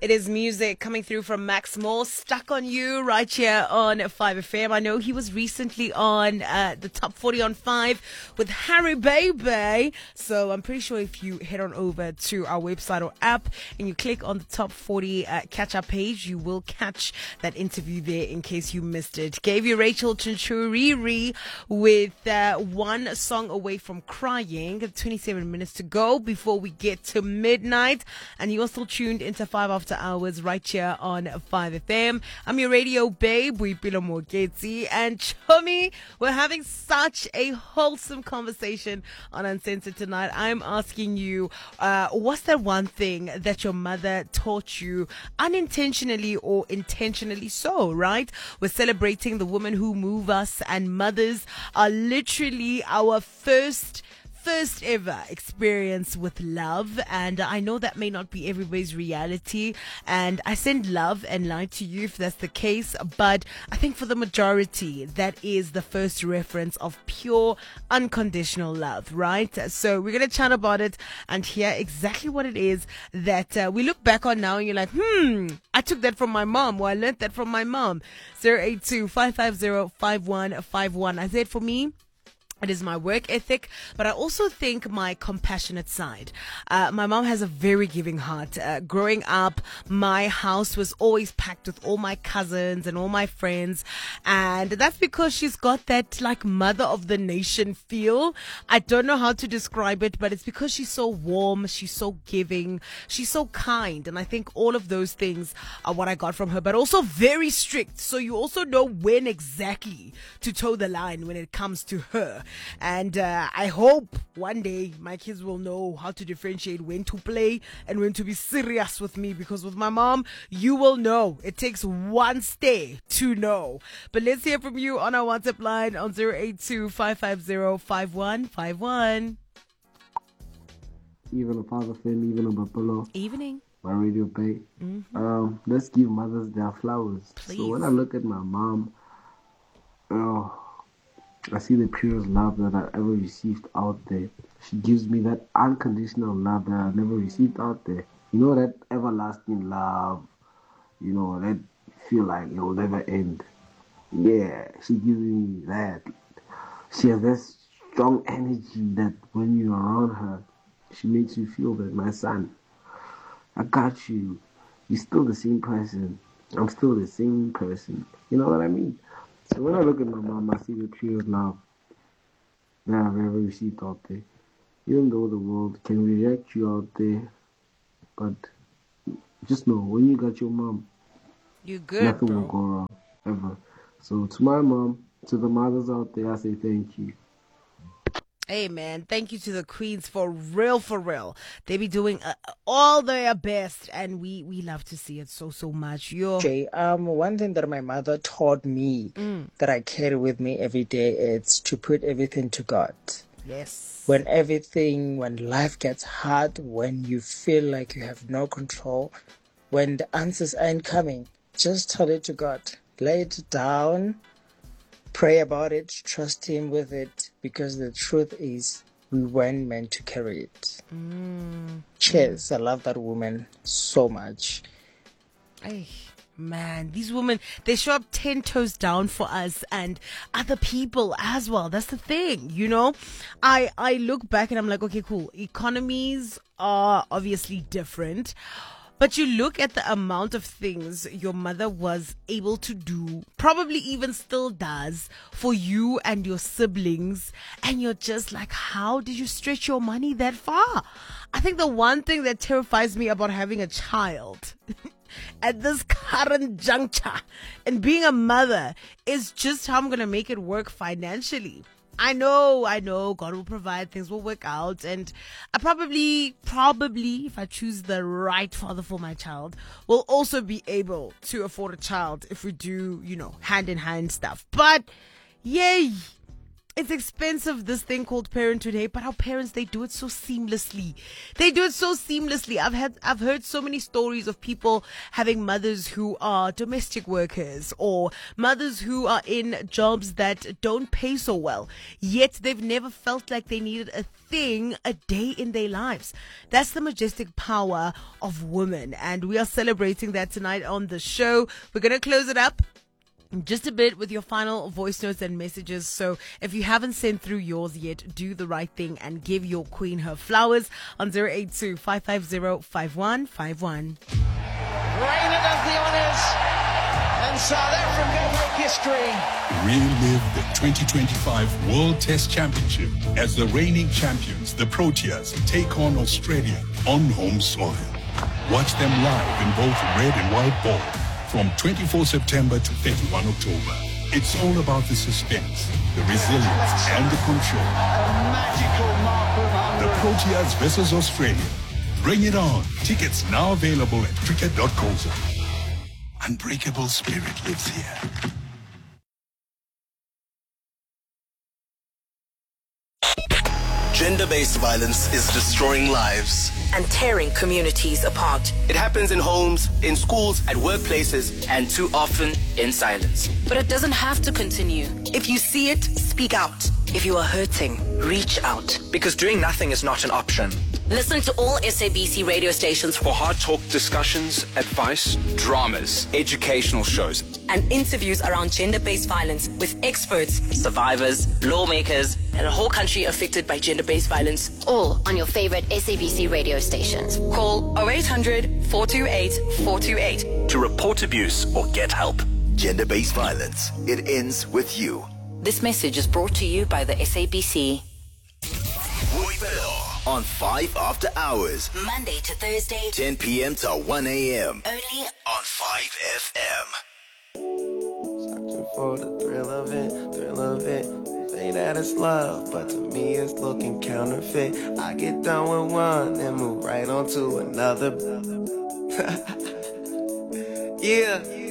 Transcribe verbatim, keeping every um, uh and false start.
It is music coming through from Max Moore, Stuck on You, right here on five F M. I know he was recently on uh, the top forty on five with Harry Baby. So I'm pretty sure if you head on over to our website or app and you click on the top forty uh, catch-up page, you will catch that interview there in case you missed it. Gave you Rachel Chinchuriri with uh, one song away from crying. twenty-seven minutes to go before we get to midnight. And you are still tuned into five After Hours right here on five F M. I'm your radio babe, Boipelo Mogeti, and Chummy. We're having such a wholesome conversation on Uncensored tonight. I'm asking you, uh, what's that one thing that your mother taught you unintentionally or intentionally so, right? We're celebrating the women who move us, and mothers are literally our first First ever experience with love, and I know that may not be everybody's reality, and I send love and light to you if that's the case, but I think for the majority that is the first reference of pure unconditional love, right? So we're going to chat about it and hear exactly what it is that uh, we look back on now and you're like, hmm, I took that from my mom, or I learned that from my mom. zero eight two, five five zero, five one five one. I said for me, it is my work ethic, but I also think my compassionate side. Uh, my mom has a very giving heart. Uh, growing up, my house was always packed with all my cousins and all my friends. And that's because she's got that like mother of the nation feel. I don't know how to describe it, but it's because she's so warm. She's so giving. She's so kind. And I think all of those things are what I got from her, but also very strict. So you also know when exactly to toe the line when it comes to her. And uh, I hope one day my kids will know how to differentiate when to play and when to be serious with me, because with my mom, you will know. It takes one stay to know. But let's hear from you on our WhatsApp line on zero eight two, five five zero, five one five one. Even a father fan, even a Bapolo. Evening. My radio pay. Mm-hmm. Um, let's give mothers their flowers. Please. So when I look at my mom, oh, I see the purest love that I ever received out there. She gives me that unconditional love that I never received out there. You know, that everlasting love, you know, that feel like it will never end. Yeah, she gives me that. She has that strong energy that when you're around her, she makes you feel that, my son, I got you. You're still the same person. I'm still the same person. You know what I mean? So when I look at my mom, I see the purest love that I've ever received out there. Even though the world can reject you out there, but just know, when you got your mom, You good, nothing bro. will go wrong, ever. So to my mom, to the mothers out there, I say thank you. Hey man, thank you to the queens for real, for real. They be doing uh, all their best, and we we love to see it so so much. Yo, Jay, um, one thing that my mother taught me Mm. that I carry with me every day is to put everything to God. yes, When everything, when life gets hard, when you feel like you have no control, when the answers aren't coming, just tell it to God. Lay it down, pray about it, trust Him with it, because the truth is we weren't meant to carry it. Mm. Cheers. I love that woman so much. Ay, man, these women, they show up ten toes down for us and other people as well. That's the thing, you know. I I look back and I'm like, okay, cool. Economies are obviously different. But you look at the amount of things your mother was able to do, probably even still does, for you and your siblings. And you're just like, how did you stretch your money that far? I think the one thing that terrifies me about having a child at this current juncture and being a mother is just how I'm going to make it work financially. I know, I know, God will provide, things will work out, and I probably, probably, if I choose the right father for my child, will also be able to afford a child if we do, you know, hand in hand stuff. But, yay! it's expensive, this thing called parenthood, hey, but our parents, they do it so seamlessly. They do it so seamlessly. I've had, I've heard so many stories of people having mothers who are domestic workers or mothers who are in jobs that don't pay so well, yet they've never felt like they needed a thing a day in their lives. That's the majestic power of women, and we are celebrating that tonight on the show. We're going to close it up just a bit with your final voice notes and messages. So if you haven't sent through yours yet, do the right thing and give your queen her flowers on zero eight two, five five zero, five one five one. Reina does the honours, and South Africa make history. Relive the twenty twenty-five World Test Championship as the reigning champions, the Proteas, take on Australia on home soil. Watch them live in both red and white ball from twenty-fourth September to thirty-first October. It's all about the suspense, the resilience, and the control. A magical mark of The Proteas versus Australia. Bring it on. Tickets now available at cricket dot co dot za. Unbreakable spirit lives here. Gender-based violence is destroying lives and tearing communities apart. It happens in homes, in schools, at workplaces, and too often in silence. But it doesn't have to continue. If you see it, speak out. If you are hurting, reach out. Because doing nothing is not an option. Listen to all S A B C radio stations for hard talk discussions, advice, dramas, educational shows, and interviews around gender-based violence with experts, survivors, lawmakers, and a whole country affected by gender-based violence. All on your favorite S A B C radio stations. Call oh eight hundred, four two eight, four two eight to report abuse or get help. Gender-based violence. It ends with you. This message is brought to you by the S A B C. On five After Hours. Monday to Thursday. ten p.m. to one a.m. Only on five F M. Searching for the thrill of it, thrill of it. Say that it's love, but to me it's looking counterfeit. I get done with one and move right on to another. Yeah.